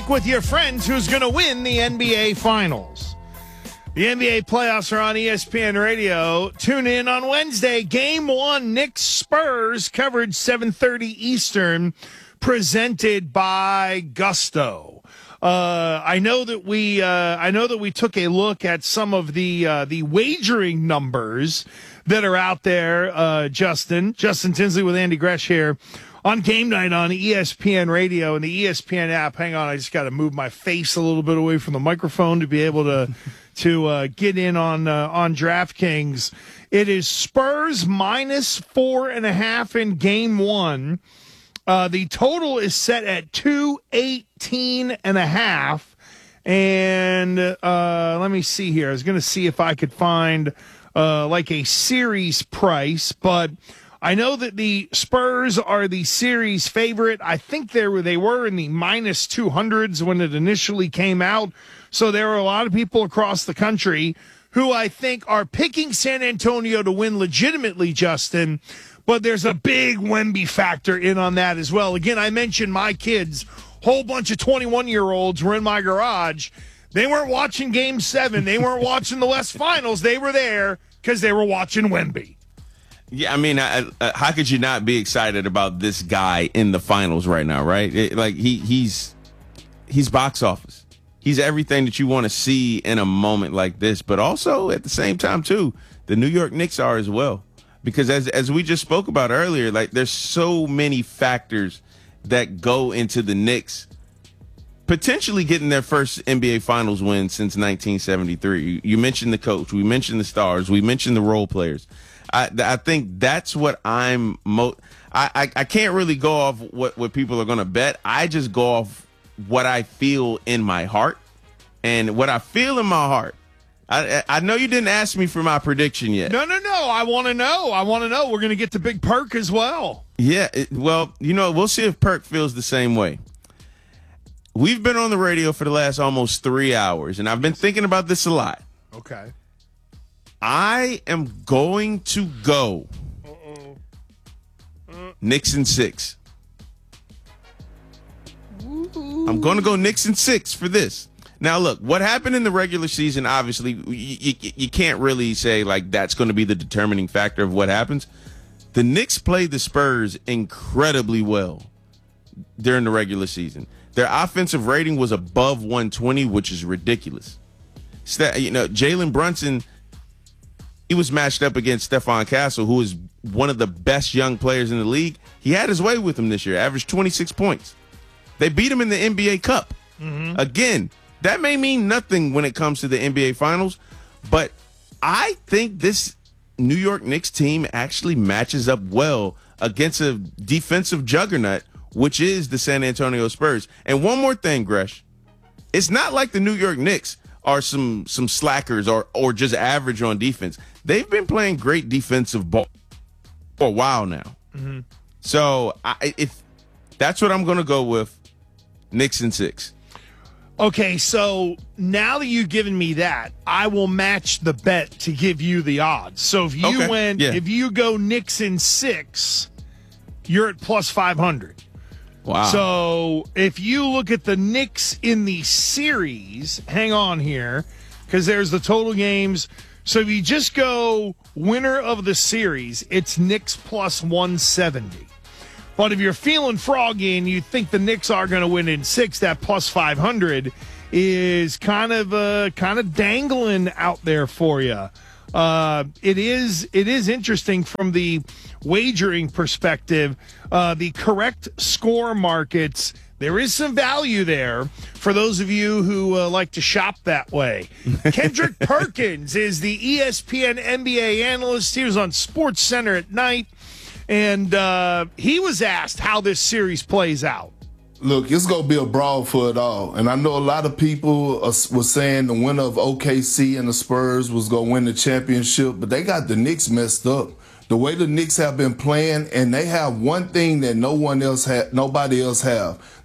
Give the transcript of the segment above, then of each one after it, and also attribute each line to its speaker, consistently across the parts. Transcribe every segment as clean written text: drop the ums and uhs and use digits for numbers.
Speaker 1: with your friends who's going to win the NBA Finals. The NBA playoffs are on ESPN Radio. Tune in on Wednesday. Game 1, Knicks Spurs, coverage 7:30 Eastern, presented by Gusto. I know that we took a look at some of the wagering numbers that are out there. Justin Tinsley with Andy Gresh here on Game Night on ESPN Radio and the ESPN app. Hang on, I just got to move my face a little bit away from the microphone to be able to get in on DraftKings. It is Spurs minus 4.5 in Game 1. The total is set at 218.5. And let me see here. I was going to see if I could find like a series price, but I know that the Spurs are the series favorite. I think they were in the minus 200s when it initially came out. So there are a lot of people across the country who I think are picking San Antonio to win legitimately, Justin. But there's a big Wemby factor in on that as well. Again, I mentioned my kids, whole bunch of 21-year-olds were in my garage. They weren't watching Game 7. They weren't watching the West Finals. They were there because they were watching Wemby.
Speaker 2: Yeah, I mean, how could you not be excited about this guy in the finals right now, right? He's box office. He's everything that you want to see in a moment like this, but also at the same time, too, the New York Knicks are as well. Because as we just spoke about earlier, like there's so many factors that go into the Knicks potentially getting their first NBA Finals win since 1973. You mentioned the coach. We mentioned the stars. We mentioned the role players. I think that's what I can't really go off what people are going to bet. I just go off what I feel in my heart. And what I feel in my heart, I know you didn't ask me for my prediction yet.
Speaker 1: No. I want to know. We're going to get to Big Perk as well.
Speaker 2: Yeah, well, we'll see if Perk feels the same way. We've been on the radio for the last almost 3 hours, and I've been thinking about this a lot.
Speaker 1: Okay.
Speaker 2: I am going to go Knicks in 6. I'm going to go Knicks in 6 for this. Now, look, what happened in the regular season, obviously, you can't really say, like, that's going to be the determining factor of what happens. The Knicks played the Spurs incredibly well during the regular season. Their offensive rating was above 120, which is ridiculous. Jalen Brunson, he was matched up against Stephon Castle, who is one of the best young players in the league. He had his way with him this year, averaged 26 points. They beat him in the NBA Cup. Mm-hmm. Again, that may mean nothing when it comes to the NBA Finals, but I think this New York Knicks team actually matches up well against a defensive juggernaut, which is the San Antonio Spurs. And one more thing, Gresh. It's not like the New York Knicks are some slackers or just average on defense. They've been playing great defensive ball for a while now. Mm-hmm. So if that's what I'm going to go with, Knicks in 6.
Speaker 1: Okay, so now that you've given me that, I will match the bet to give you the odds. So if you if you go Knicks in 6, you're at plus 500.
Speaker 2: Wow.
Speaker 1: So if you look at the Knicks in the series, hang on here, because there's the total games. So if you just go winner of the series, it's Knicks plus 170. But if you're feeling froggy and you think the Knicks are going to win in 6, that plus 500 is kind of dangling out there for you. It is interesting from the wagering perspective. The correct score markets, there is some value there for those of you who like to shop that way. Kendrick Perkins is the ESPN NBA analyst. He was on SportsCenter at night, and he was asked how this series plays out.
Speaker 3: Look, it's going to be a brawl for it all. And I know a lot of people were saying the winner of OKC and the Spurs was going to win the championship, but they got the Knicks messed up. The way the Knicks have been playing, and they have one thing that nobody else have.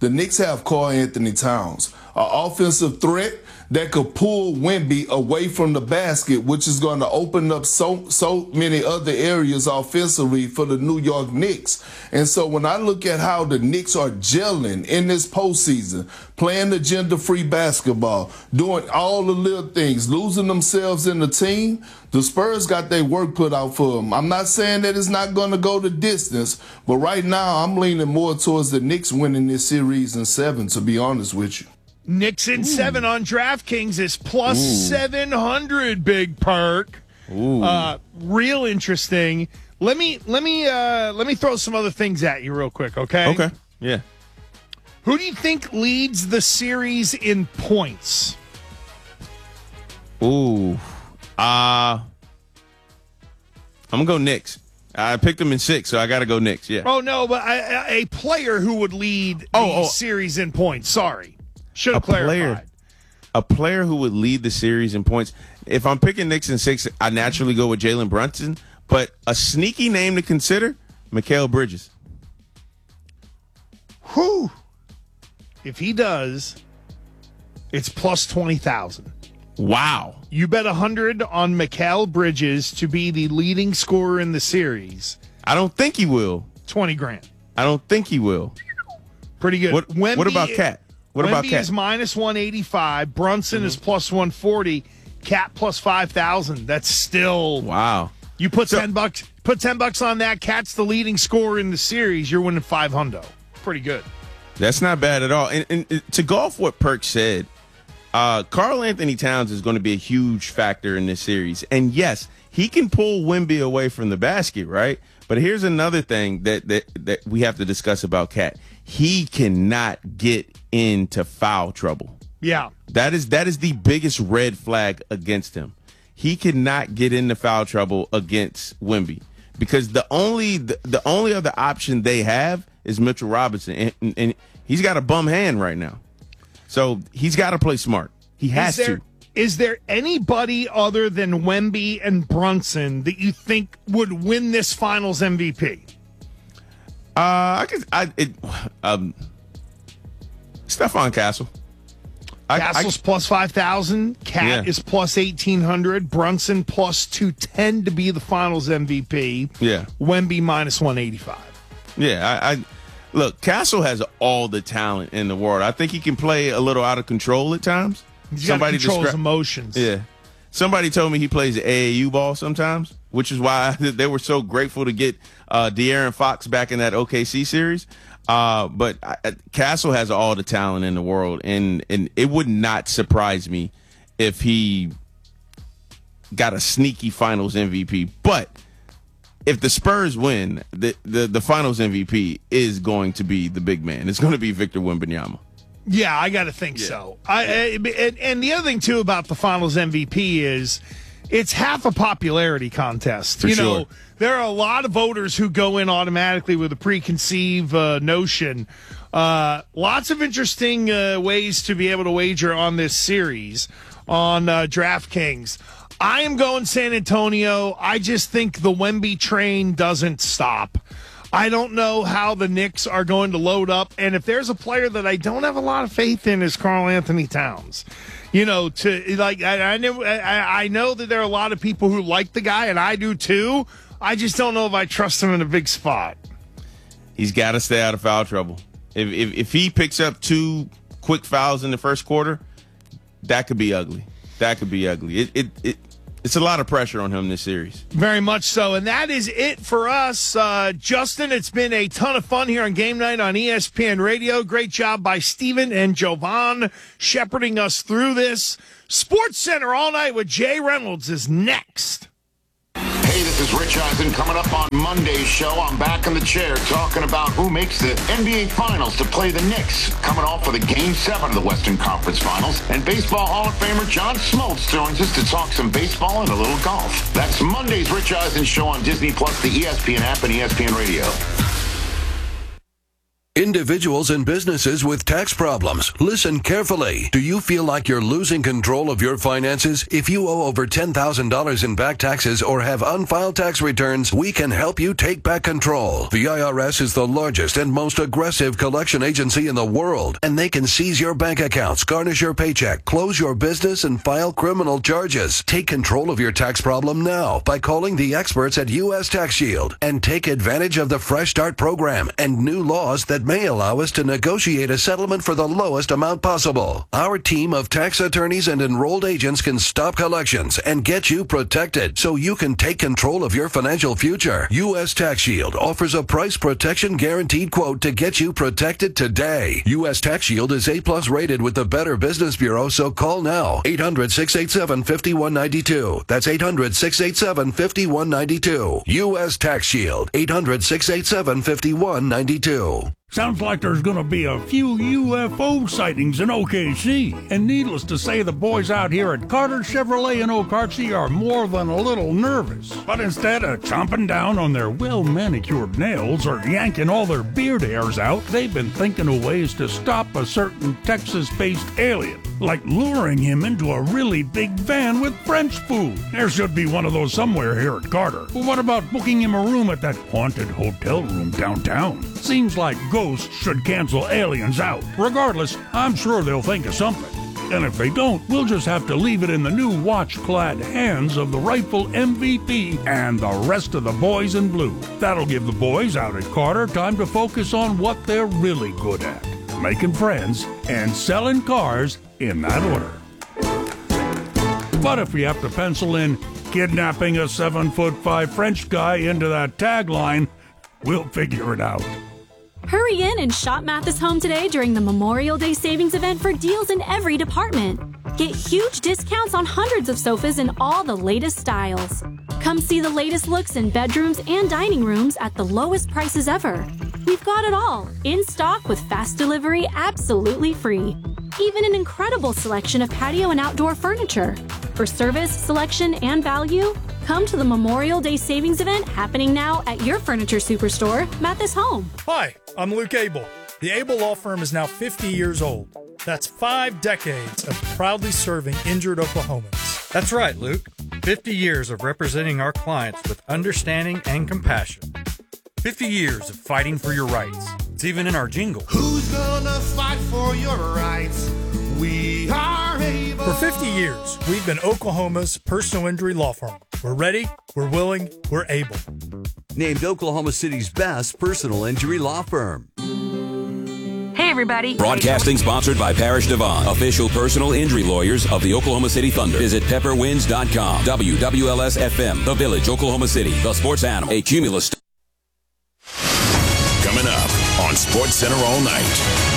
Speaker 3: the Knicks have Karl Anthony Towns, an offensive threat that could pull Wemby away from the basket, which is going to open up so many other areas offensively for the New York Knicks. And so when I look at how the Knicks are gelling in this postseason, playing agenda-free basketball, doing all the little things, losing themselves in the team, the Spurs got their work put out for them. I'm not saying that it's not going to go the distance, but right now I'm leaning more towards the Knicks winning this series in 7, to be honest with you.
Speaker 1: Knicks in 7 on DraftKings is plus 700. Big perk. Real interesting. Let me throw some other things at you real quick, okay?
Speaker 2: Okay. Yeah.
Speaker 1: Who do you think leads the series in points?
Speaker 2: I'm gonna go Knicks. I picked them in 6, so I got to go Knicks. Yeah.
Speaker 1: Oh no, but a player who would lead the series in points. Sorry. Should have clarified.
Speaker 2: A player who would lead the series in points. If I'm picking Knicks in 6, I naturally go with Jalen Brunson. But a sneaky name to consider, Mikal Bridges.
Speaker 1: Whew. If he does, it's plus 20,000.
Speaker 2: Wow.
Speaker 1: You bet 100 on Mikal Bridges to be the leading scorer in the series.
Speaker 2: I don't think he will.
Speaker 1: 20 grand.
Speaker 2: I don't think he will.
Speaker 1: Pretty good.
Speaker 2: What about Cat? What about
Speaker 1: Wemby
Speaker 2: Cat?
Speaker 1: is minus 185. Brunson is plus 140. Cat plus 5,000. That's still
Speaker 2: wow.
Speaker 1: You put $10. Put $10 on that. Cat's the leading scorer in the series. You're winning $500. Pretty good.
Speaker 2: That's not bad at all. And to go off what Perk said, Karl Anthony Towns is going to be a huge factor in this series. And yes, he can pull Wemby away from the basket, right? But here's another thing that we have to discuss about Cat. He cannot get into foul trouble.
Speaker 1: Yeah.
Speaker 2: That is the biggest red flag against him. He cannot get into foul trouble against Wemby because the only other option they have is Mitchell Robinson, and he's got a bum hand right now. So he's got to play smart. He has to.
Speaker 1: Is there anybody other than Wemby and Brunson that you think would win this Finals MVP?
Speaker 2: Stephon Castle.
Speaker 1: Castle's plus 5,000. Cat is plus 1,800. Brunson plus 210 to be the Finals MVP.
Speaker 2: Yeah.
Speaker 1: Wemby minus 185.
Speaker 2: Yeah, look, Castle has all the talent in the world. I think he can play a little out of control at times.
Speaker 1: He's got to control his emotions.
Speaker 2: Yeah. Somebody told me he plays AAU ball sometimes, which is why they were so grateful to get De'Aaron Fox back in that OKC series. But Castle has all the talent in the world, and it would not surprise me if he got a sneaky Finals MVP. But if the Spurs win, the Finals MVP is going to be the big man. It's going to be Victor Wembanyama.
Speaker 1: Yeah, I got to think so. And the other thing, too, about the Finals MVP is it's half a popularity contest.
Speaker 2: For sure.
Speaker 1: Know, there are a lot of voters who go in automatically with a preconceived notion. Lots of interesting ways to be able to wager on this series on DraftKings. I am going San Antonio. I just think the Wemby train doesn't stop. I don't know how the Knicks are going to load up. And if there's a player that I don't have a lot of faith in is Karl Anthony Towns. You know, I know that there are a lot of people who like the guy, and I do too. I just don't know if I trust him in a big spot.
Speaker 2: He's got to stay out of foul trouble. If he picks up 2 quick fouls in the first quarter, that could be ugly. That could be ugly. It's a lot of pressure on him this series.
Speaker 1: Very much so. And that is it for us. Justin, it's been a ton of fun here on Game Night on ESPN Radio. Great job by Steven and Jovan shepherding us through this. Sports Center all night with Jay Reynolds is next.
Speaker 4: Hey, this is Rich Eisen. Coming up on Monday's show, I'm back in the chair talking about who makes the NBA Finals to play the Knicks. Coming off of the Game 7 of the Western Conference Finals. And Baseball Hall of Famer John Smoltz joins us to talk some baseball and a little golf. That's Monday's Rich Eisen show on Disney+, the ESPN app, and ESPN Radio.
Speaker 5: Individuals and businesses with tax problems, listen carefully. Do you feel like you're losing control of your finances? If you owe over $10,000 in back taxes or have unfiled tax returns, we can help you take back control. The IRS is the largest and most aggressive collection agency in the world, and they can seize your bank accounts, garnish your paycheck, close your business, and file criminal charges. Take control of your tax problem now by calling the experts at U.S. Tax Shield and take advantage of the Fresh Start program and new laws that may allow us to negotiate a settlement for the lowest amount possible. Our team of tax attorneys and enrolled agents can stop collections and get you protected so you can take control of your financial future. U.S. Tax Shield offers a price protection guaranteed quote to get you protected today. U.S. Tax Shield is A+ rated with the Better Business Bureau, so call now. 800-687-5192. That's 800-687-5192. U.S. Tax Shield. 800-687-5192.
Speaker 6: Sounds like there's going to be a few UFO sightings in OKC. And needless to say, the boys out here at Carter Chevrolet in Okarche are more than a little nervous. But instead of chomping down on their well-manicured nails or yanking all their beard hairs out, they've been thinking of ways to stop a certain Texas-based alien, like luring him into a really big van with French food. There should be one of those somewhere here at Carter. But what about booking him a room at that haunted hotel room downtown? Seems like ghosts should cancel aliens out. Regardless, I'm sure they'll think of something. And if they don't, we'll just have to leave it in the new watch-clad hands of the rightful MVP and the rest of the boys in blue. That'll give the boys out at Carter time to focus on what they're really good at: making friends and selling cars in that order. But if we have to pencil in kidnapping a 7'5" French guy into that tagline, we'll figure it out.
Speaker 7: Hurry in and shop Mathis Home today during the Memorial Day savings event for deals in every department. Get huge discounts on hundreds of sofas in all the latest styles. Come see the latest looks in bedrooms and dining rooms at the lowest prices ever. We've got it all, in stock with fast delivery absolutely free. Even an incredible selection of patio and outdoor furniture. For service, selection, and value, come to the Memorial Day savings event happening now at your furniture superstore, Mathis Home.
Speaker 8: Hi, I'm Luke Abel. The Abel Law Firm is now 50 years old. That's 5 decades of proudly serving injured Oklahomans.
Speaker 9: That's right, Luke. 50 years of representing our clients with understanding and compassion. 50 years of fighting for your rights. It's even in our jingle.
Speaker 10: Who's gonna fight for your rights? We are able.
Speaker 8: For 50 years, we've been Oklahoma's personal injury law firm. We're ready, we're willing, we're able.
Speaker 11: Named Oklahoma City's best personal injury law firm.
Speaker 12: Hey, everybody.
Speaker 13: Broadcasting sponsored by Parrish Devon, official personal injury lawyers of the Oklahoma City Thunder. Visit pepperwinds.com. WWLS-FM, The Village, Oklahoma City, the sports animal, a Cumulus.
Speaker 14: Coming up on SportsCenter all night.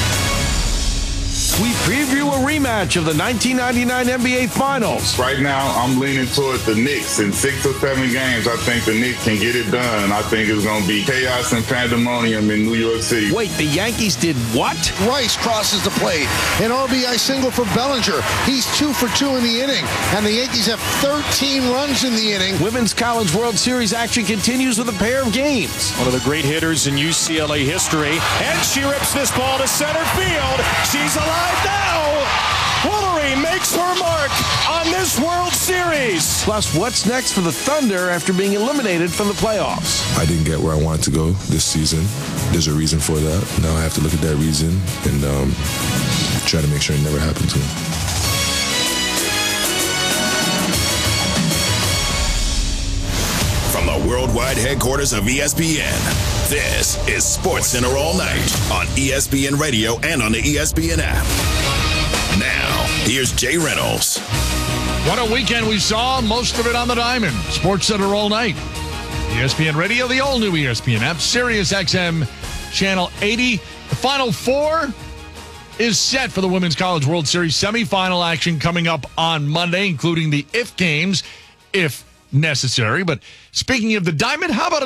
Speaker 1: We preview a rematch of the 1999 NBA Finals.
Speaker 15: Right now, I'm leaning toward the Knicks. In 6 or 7 games, I think the Knicks can get it done. I think it's going to be chaos and pandemonium in New York City.
Speaker 1: Wait, the Yankees did what?
Speaker 16: Rice crosses the plate. An RBI single for Bellinger. He's 2 for 2 in the inning. And the Yankees have 13 runs in the inning.
Speaker 1: Women's College World Series action continues with a pair of games.
Speaker 17: One of the great hitters in UCLA history. And she rips this ball to center field. She's alive now. Wolverine makes her mark on this World Series.
Speaker 1: Plus, what's next for the Thunder after being eliminated from the playoffs?
Speaker 18: I didn't get where I wanted to go this season. There's a reason for that. Now I have to look at that reason and try to make sure it never happens again.
Speaker 14: From the worldwide headquarters of ESPN, this is SportsCenter All Night on ESPN Radio and on the ESPN app. Now, here's Jay Reynolds.
Speaker 19: What a weekend we saw, most of it on the diamond. SportsCenter All Night. ESPN Radio, the all-new ESPN app, Sirius XM, Channel 80. The Final Four is set for the Women's College World Series semifinal action coming up on Monday, including the if games, if necessary. But speaking of the diamond, how about